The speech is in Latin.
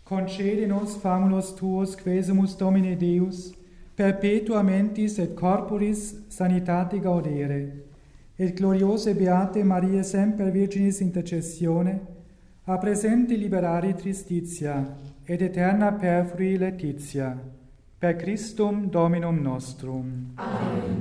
concede nos famulos tuos quesumus Domine Deus, perpetua mentis et corporis sanitate gaudere, et gloriose beate Maria semper Virginis intercessione, a presente liberari tristitia, et eterna perfrui laetitia, per Christum Dominum nostrum. Amen.